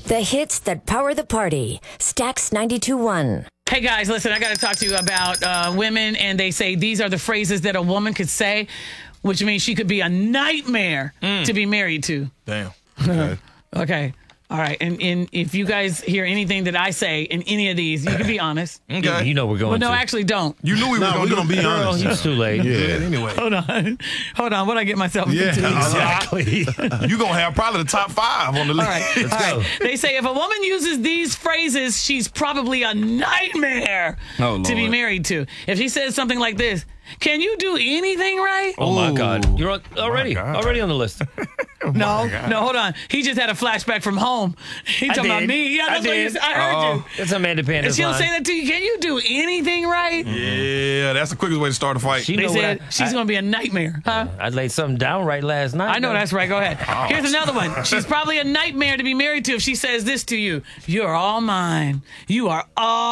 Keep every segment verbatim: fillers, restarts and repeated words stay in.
The hits that power the party. Stax ninety-two point one. Hey guys, listen, I got to talk to you about uh, women, and they say these are the phrases that a woman could say, which means she could be a nightmare mm. to be married to. Damn. Okay. Okay. All right. And, and if you guys hear anything that I say in any of these, you can be honest. Okay. Yeah, you know we're going Well, no, to. actually don't. You knew we No, were we're going gonna be honest. It's too late. Yeah. Anyway. Hold on. Hold on. What'd I get myself Yeah. into? Exactly. You're going to have probably the top five on the list. All right. Let's All go. right. They say if a woman uses these phrases, she's probably a nightmare Oh, to be Lord. married to. If she says something like this, can you do anything right? Oh my God! You're on, already God. already on the list. no, no, hold on. He just had a flashback from home. He talking about did. me. Yeah, I that's what he did. said. I heard Uh-oh. you. It's Amanda And Panda's she'll line. say that to you. Can you do anything right? Yeah, that's the quickest way to start a fight. She They know said what I, she's I, going to be a nightmare. Huh? I laid something down right last night. I know though. that's right. Go ahead. Here's another one. She's probably a nightmare to be married to if she says this to you. You're all mine. You are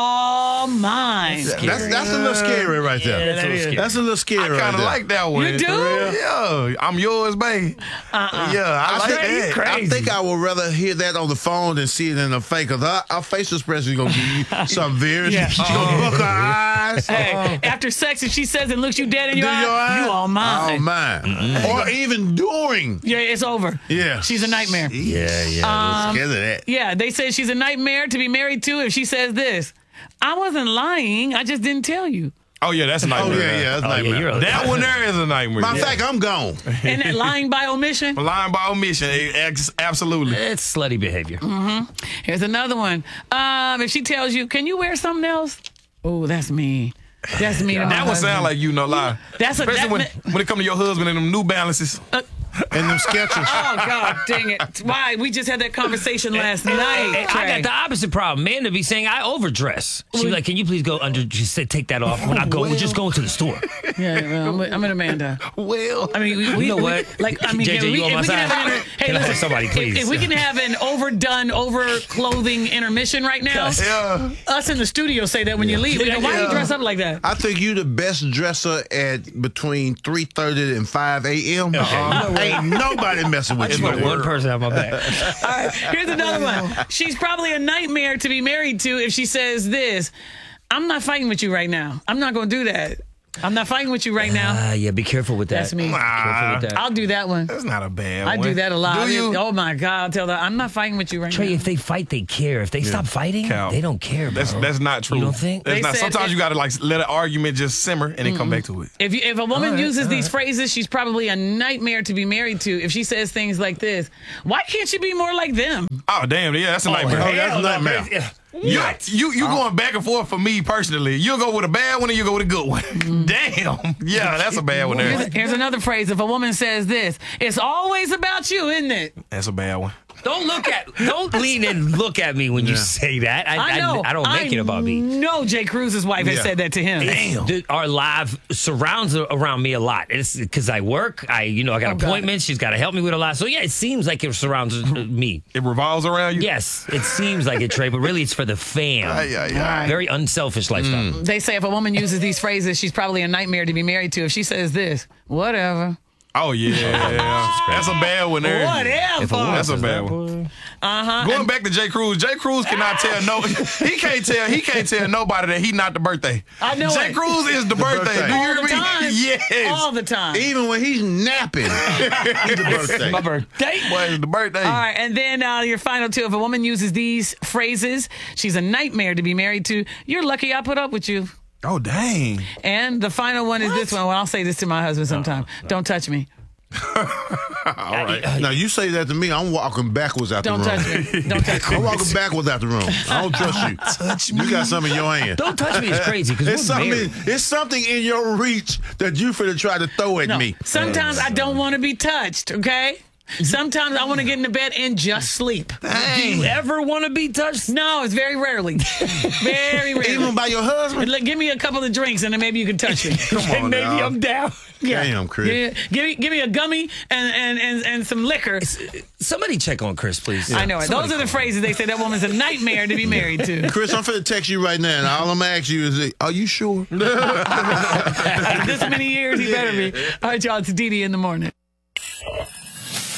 all mine. That's that's a little scary right there. Yeah, that's a little scary. That's a little scary I right kind of there. like that one. You do? Yeah. I'm yours, babe. Uh-uh. Yeah, I, I like think, that. I think I would rather hear that on the phone than see it in the face, because our, our facial expression is going to give you some very... Yeah. She's going to buck her eyes. Hey, after sex, if she says and looks you dead in Do your your eye, eye? you all mine. All mine. Or even during. Yeah, it's over. Yeah. She's a nightmare. Yeah, yeah. I'm scared of that. Yeah, they say she's a nightmare to be married to if she says this. I wasn't lying. I just didn't tell you. Oh, yeah, that's a Oh, nightmare. yeah, yeah. That's Oh, yeah, nightmare. you're a- That one there is a nightmare. Matter of fact, I'm gone. And that lying by omission. Lying by omission, eh, ex- absolutely. It's slutty behavior. Here's another one. Um, if she tells you, can you wear something else? Oh, that's me. That's me. to my That would husband. sound like you, no lie. That's a- Especially that when, when it come to your husband and them New Balances. And them sketches. Oh, God, dang it. Why? We just had that conversation last night. And I Trey. got the opposite problem. Man to be saying I overdress. She like, can you please go under? Just say, take that off when I go. We're just going to the store. Yeah, well, I'm, with- I'm in Amanda. Well, I mean, we, You we, know we- what? Like, I mean, J J, can we, you on if my we can side? have an, hey, Can I listen, have somebody, if- please? If, we can have an overdone, over clothing intermission right now, yeah. us in the studio say that when you leave. We go, why you dress up like that? I think you the best dresser at between three thirty and five a.m. Uh-huh. Ain't nobody messing I with just you. want one person out my back. All right, here's another one. She's probably a nightmare to be married to if she says this. I'm not fighting with you right now. I'm not going to do that. I'm not fighting with you right now. Ah, yeah, be careful with that. That's me. Careful with that. I'll do that one. That's not a bad I one. do that a lot. Do you? Oh, my God. I'll tell her, I'm not fighting with you right Trey, now. if they fight, they care. If they stop fighting, Cal. they don't care, bro. That's that's not true. You don't think? That's They not. said Sometimes if- you got to like let an argument just simmer and then come back to it. If you, if a woman All right, uses all these right. phrases, she's probably a nightmare to be married to. If she says things like this, why can't she be more like them? Oh damn, yeah, that's a nightmare. Oh, that's a nightmare. Yeah. You, you you going back and forth for me personally. You go with a bad one or you go with a good one. Damn. Yeah, that's a bad one there. Here's, here's another phrase. If a woman says this, it's always about you, isn't it? That's a bad one. Don't look at, don't lean and look at me when you say that. I, I know. I, I don't make it about me. No, Jay Cruz's wife has Yeah. said that to him. Damn. The, our live surrounds around me a lot. It's because I work. I, you know, I got Oh, God. appointments. She's got to help me with a lot. So yeah, it seems like it surrounds uh, me. It revolves around you. Yes, it seems like it, Trey, but really it's for the fam. Yeah, yeah. Very unselfish lifestyle. They say if a woman uses these phrases, she's probably a nightmare to be married to. If she says this, whatever. Oh yeah, that's a bad one there. Whatever. That's a bad one. Uh-huh. Going back to Jay Cruz, Jay Cruz cannot tell no. He can't tell. He can't tell nobody that he not the birthday. I know Jay it. Cruz is the birthday. birthday. Do you All hear the me? time. Yes. All the time. Even when he's napping, it's the birthday. My birthday. Boy, it's the birthday. All right, and then uh, your final two. If a woman uses these phrases, she's a nightmare to be married to. You're lucky I put up with you. Oh dang. And the final one is this one. Well, I'll say this to my husband sometime. Don't touch me. All right. Now, you say that to me, I'm walking backwards out Don't the room. touch me. Don't touch me. I'm walking backwards out the room. I don't trust you. Touch me. You got something in your hand. Don't touch me is crazy because It's we're something, married. it's something in your reach that you finna try to throw at No. me. Sometimes I don't want to be touched, okay? Sometimes I want to get into bed and just sleep. Do you ever want to be touched? No, it's very rarely. Very rarely. Even by your husband? Like, give me a couple of drinks and then maybe you can touch me. Come on And maybe now. I'm down. Damn, Chris. Yeah, give me give me a gummy and and and, and some liquor. Somebody check on Chris, please. I know it. Those are the phrases they say that woman's a nightmare to be married to. Chris, I'm finna text you right now, and all I'm gonna ask you is, are you sure? This many years, he better be. All right, y'all. It's Dee Dee in the morning.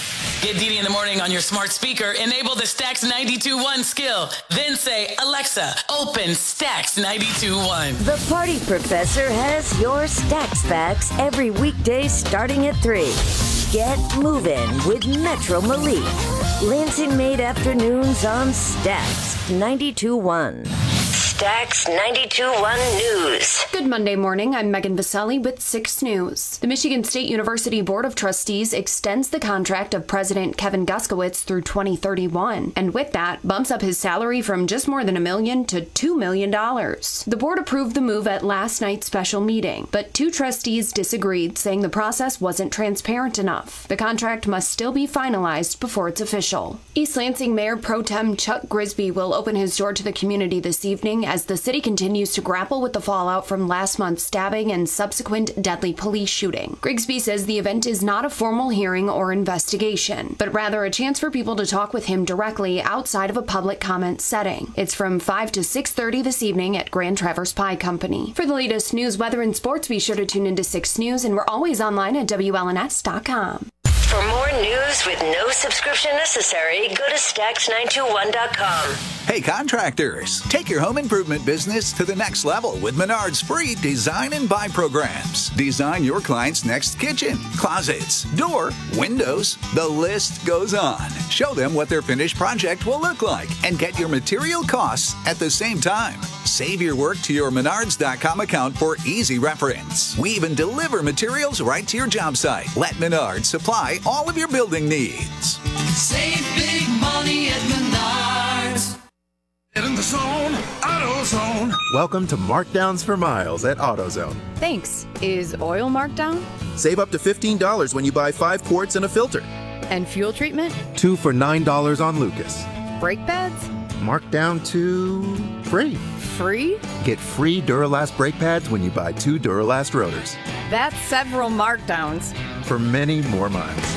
Get Dee Dee in the morning on your smart speaker. Enable the Stacks ninety-two point one skill. Then say, Alexa, open Stacks ninety-two point one. The Party Professor has your Stacks facts every weekday starting at three. Get moving with Metro Malik. Lansing Made Afternoons on Stacks ninety-two point one. Stacks ninety-two point one News. Good Monday morning. I'm Megan Vaselli with six News. The Michigan State University Board of Trustees extends the contract of President Kevin Guskowitz through twenty thirty-one, and with that, bumps up his salary from just more than a million to two million dollars. The board approved the move at last night's special meeting, but two trustees disagreed, saying the process wasn't transparent enough. The contract must still be finalized before it's official. East Lansing Mayor Pro Tem Chuck Grisby will open his door to the community this evening as the city continues to grapple with the fallout from last month's stabbing and subsequent deadly police shooting. Grigsby says the event is not a formal hearing or investigation, but rather a chance for people to talk with him directly outside of a public comment setting. It's from five to six thirty this evening at Grand Traverse Pie Company. For the latest news, weather, and sports, be sure to tune into six News, and we're always online at W L N S dot com. For more news with no subscription necessary, go to stacks nine two one dot com. Hey, contractors, take your home improvement business to the next level with Menard's free design and buy programs. Design your client's next kitchen, closets, door, windows. The list goes on. Show them what their finished project will look like and get your material costs at the same time. Save your work to your menards dot com account for easy reference. We even deliver materials right to your job site. Let Menards supply all of your building needs. Save big money at Menards. Get in the zone, AutoZone. Welcome to Markdowns for Miles at AutoZone. Thanks. Is oil marked down? Save up to fifteen dollars when you buy five quarts and a filter. And fuel treatment? Two for nine dollars on Lucas. Brake pads? Marked down to free. Free? Get free Duralast brake pads when you buy two Duralast rotors. That's several markdowns. For many more miles.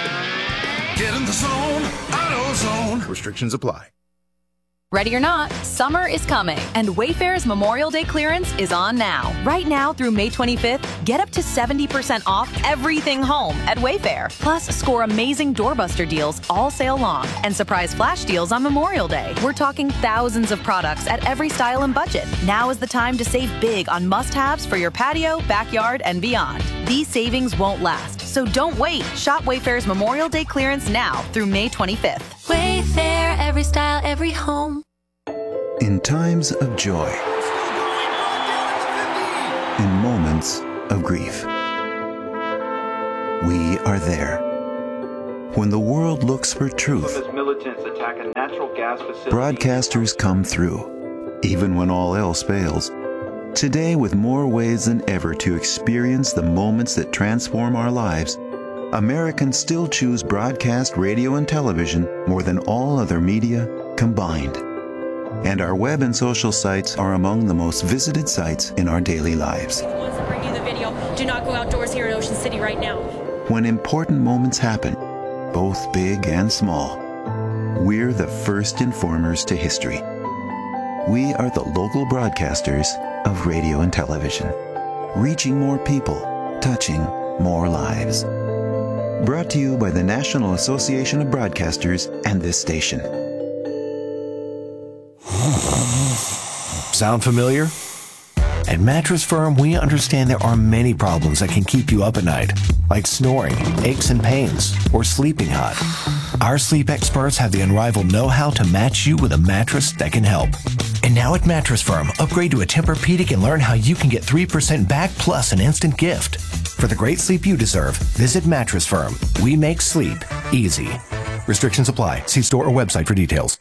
Get in the zone, AutoZone. Restrictions apply. Ready or not, summer is coming, and Wayfair's Memorial Day clearance is on now. Right now through May twenty-fifth, get up to seventy percent off everything home at Wayfair. Plus, score amazing doorbuster deals all sale long and surprise flash deals on Memorial Day. We're talking thousands of products at every style and budget. Now is the time to save big on must-haves for your patio, backyard, and beyond. These savings won't last, so don't wait. Shop Wayfair's Memorial Day clearance now through May twenty-fifth. Wayfair, every style, every home. In times of joy, in moments of grief, we are there. When the world looks for truth, broadcasters come through, even when all else fails. Today, with more ways than ever to experience the moments that transform our lives, Americans still choose broadcast radio and television more than all other media combined. And our web and social sites are among the most visited sites in our daily lives. Once I bring you the video, do not go outdoors here in Ocean City right now. When important moments happen, both big and small, we're the first informers to history. We are the local broadcasters of radio and television, reaching more people, touching more lives. Brought to you by the National Association of Broadcasters and this station. Sound familiar? At Mattress Firm, we understand there are many problems that can keep you up at night, like snoring, aches and pains, or sleeping hot. Our sleep experts have the unrivaled know-how to match you with a mattress that can help. And now at Mattress Firm, upgrade to a Tempur-Pedic and learn how you can get three percent back plus an instant gift. For the great sleep you deserve, visit Mattress Firm. We make sleep easy. Restrictions apply. See store or website for details.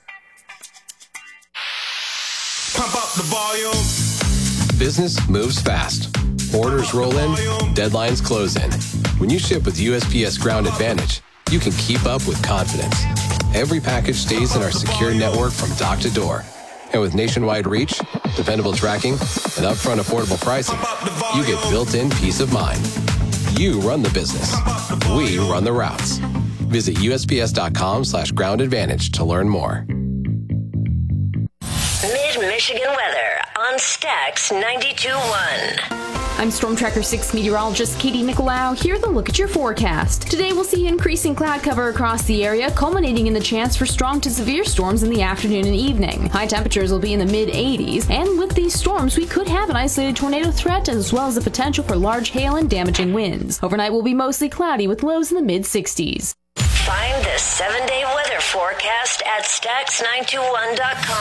Pump up the volume. Business moves fast. Orders roll in, deadlines close in. When you ship with U S P S Ground Advantage, you can keep up with confidence. Every package stays in our secure network from dock to door. And with nationwide reach, dependable tracking, and upfront affordable pricing, you get built-in peace of mind. You run the business. We run the routes. Visit U S P S dot com slash ground advantage to learn more. Mid-Michigan weather on Stax ninety-two point one. I'm Storm Tracker six meteorologist Katie Nicolau. Here's a look at your forecast. Today we'll see increasing cloud cover across the area, culminating in the chance for strong to severe storms in the afternoon and evening. High temperatures will be in the mid eighties, and with these storms, we could have an isolated tornado threat as well as the potential for large hail and damaging winds. Overnight will be mostly cloudy with lows in the mid sixties. Find the seven-day weather forecast at Stax nine two one dot com.